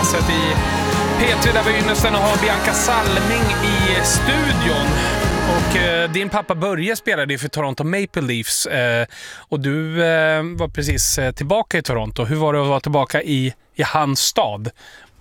Paradise i P3 där vi ynnesten har Bianca Salming i studion. Och din pappa Börje spelade för Toronto Maple Leafs och du var precis tillbaka i Toronto. Hur var det att vara tillbaka i hans stad?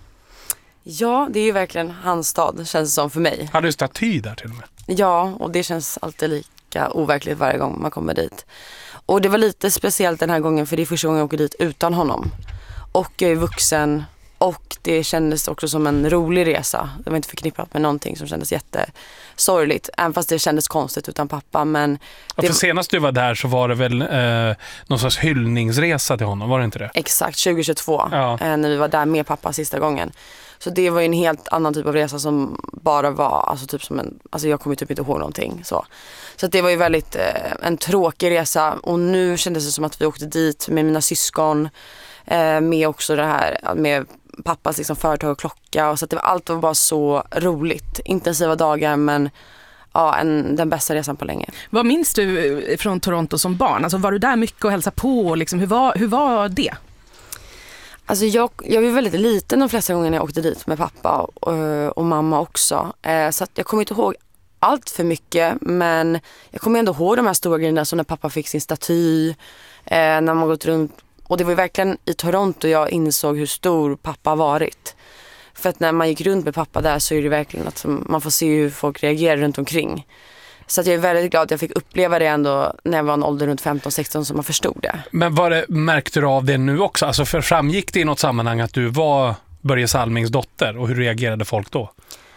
Ja, det är ju verkligen hans stad, känns det som för mig. Hade du staty där till och med? Ja, och det känns alltid lika overkligt varje gång man kommer dit. Och det var lite speciellt den här gången för det är första gången jag åker dit utan honom. Och jag är vuxen och det kändes också som en rolig resa. Det var inte förknippat med någonting som kändes jättesorgligt. Även fast det kändes konstigt utan pappa. Men ja, för senast du var där så var det väl någon sorts hyllningsresa till honom, var det inte det? Exakt, 2022. Ja. När vi var där med pappa sista gången. Så det var ju en helt annan typ av resa som bara var alltså typ som en, alltså jag kommer typ inte ihåg någonting så att det var ju väldigt en tråkig resa och nu kändes det som att vi åkte dit med mina syskon med också det här med pappas liksom företag och klocka och så att allt var bara så roligt, intensiva dagar men ja, den bästa resan på länge. Vad minns du från Toronto som barn? Alltså var du där mycket och hälsa på och liksom, hur var det? Alltså jag var väldigt liten de flesta gånger när jag åkte dit med pappa och mamma också. Så att jag kommer inte ihåg allt för mycket. Men jag kommer ändå ihåg de här stora grejerna som när pappa fick sin staty. När man gått runt. Och det var ju verkligen i Toronto jag insåg hur stor pappa varit. För att när man gick runt med pappa där så är det verkligen att man får se hur folk reagerar runt omkring. Så att jag är väldigt glad att jag fick uppleva det ändå när jag var en ålder runt 15-16 som man förstod det. Men märkte du av det nu också? Alltså framgick det i något sammanhang att du var Börje Salmings dotter och hur reagerade folk då?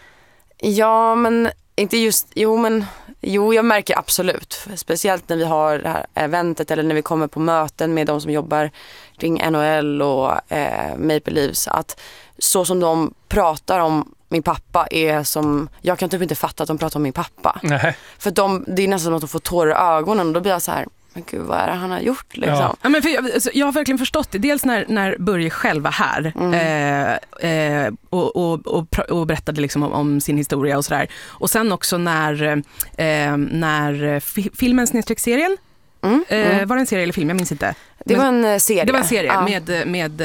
Ja, men inte just... Jo, jag märker absolut. Speciellt när vi har det här eventet eller när vi kommer på möten med de som jobbar kring NHL och Maple Leafs. Att så som de pratar om min pappa är som... Jag kan typ inte fatta att de pratar om min pappa. Nej. För det är nästan som att de får tårar i ögonen och då blir jag så här... Men gud, vad är det han har gjort liksom? Ja. Ja, men jag har verkligen förstått det. Dels när Börje själv var här och berättade liksom om sin historia och sådär. Och sen också när filmen /serien var det en serie eller film? Jag minns inte. Det var en serie. Det var en serie med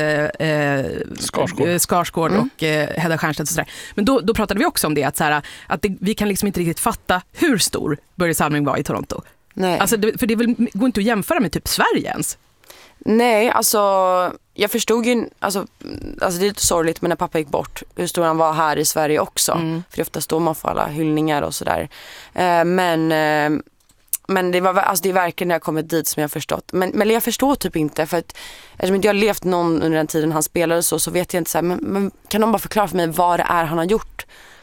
Skarsgård och Hedda Stiernstedt och sådär. Men då pratade vi också om det att vi kan liksom inte riktigt fatta hur stor Börje Salming var i Toronto. Nej. Alltså, för det går inte att jämföra med typ Sverige ens. Nej, alltså jag förstod ju, alltså det är lite sorgligt men när pappa gick bort, hur stor han var här i Sverige också. För det är ofta då man får alla hyllningar och sådär. Men det var alltså det är verkligen när jag kommit dit som jag har förstått. Men jag förstår typ inte för att eftersom inte jag har levt någon under den tiden han spelade så vet jag inte så här, men kan de bara förklara för mig vad det är han har gjort?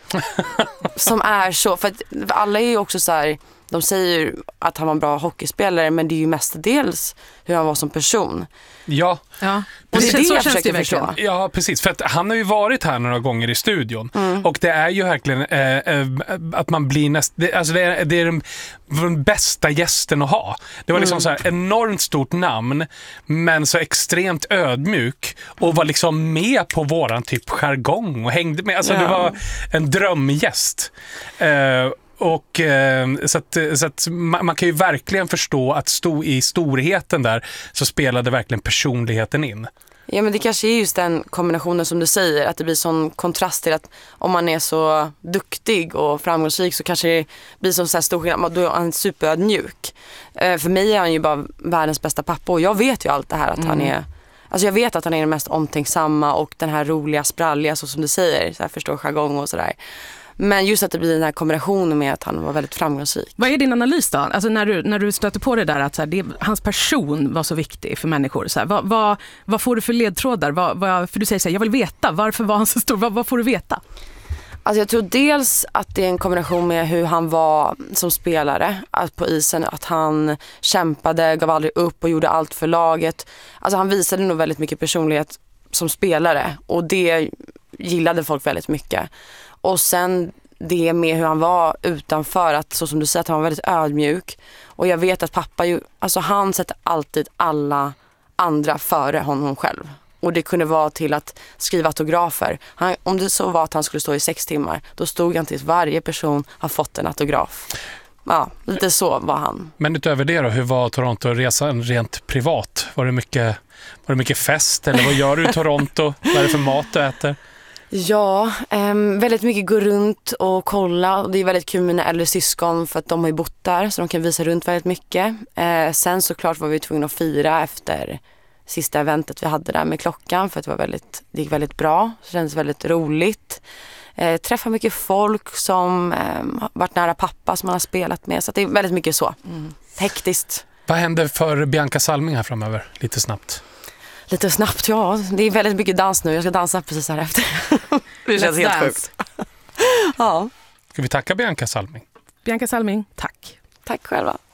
Som är så, för att alla är ju också så här. De säger att han var en bra hockeyspelare men det är ju mestadels hur han var som person. Ja. Och det är det jag försöker förstå. Ja, precis. För att han har ju varit här några gånger i studion. Och det är ju verkligen att man blir alltså det är den bästa gästen att ha. Det var liksom så här enormt stort namn men så extremt ödmjuk och var liksom med på våran typ jargong och hängde med. Alltså det var en drömgäst. Och så att man kan ju verkligen förstå att i storheten där så spelade verkligen personligheten in. Ja, men det kanske är just den kombinationen som du säger, att det blir sån kontrast till att om man är så duktig och framgångsrik så kanske det blir som så här stor skillnad, då är han superödmjuk. För mig är han ju bara världens bästa pappa och jag vet ju allt det här att han är, alltså jag vet att han är den mest omtänksamma och den här roliga, spralliga, så som du säger, så här förstår jargong och sådär. Men just att det blir den här kombinationen med att han var väldigt framgångsrik. Vad är din analys då? Alltså när du stöter på det där att så här, hans person var så viktig för människor. Så här, vad får du för ledtrådar? För du säger så här, jag vill veta. Varför var han så stor? Vad får du veta? Alltså jag tror dels att det är en kombination med hur han var som spelare på isen. Att han kämpade, gav aldrig upp och gjorde allt för laget. Alltså han visade nog väldigt mycket personlighet som spelare. Och det gillade folk väldigt mycket. Och sen det med hur han var utanför, att så som du säger att han var väldigt ödmjuk. Och jag vet att pappa alltså han sätter alltid alla andra före honom själv. Och det kunde vara till att skriva autografer. Om det så var att han skulle stå i 6 timmar, då stod han tills varje person har fått en autograf. Ja, lite så var han. Men utöver det då, hur var Toronto-resan rent privat? Var det mycket Var det mycket fest eller vad gör du i Toronto? Vad är det för mat du äter? Ja, väldigt mycket gå runt och kolla. Och det är väldigt kul med mina äldre syskon för att de har ju bott där så de kan visa runt väldigt mycket. Sen såklart var vi tvungna att fira efter sista eventet vi hade där med klockan för att det gick väldigt bra. Det kändes väldigt roligt. Träffa mycket folk som har varit nära pappa som man har spelat med. Så det är väldigt mycket så. Hektiskt. Vad händer för Bianca Salming här framöver? Lite snabbt. Lite snabbt, ja. Det är väldigt mycket dans nu. Jag ska dansa precis här efter. Det känns helt sjukt. Ja. Ska vi tacka Bianca Salming? Bianca Salming, tack. Tack själva.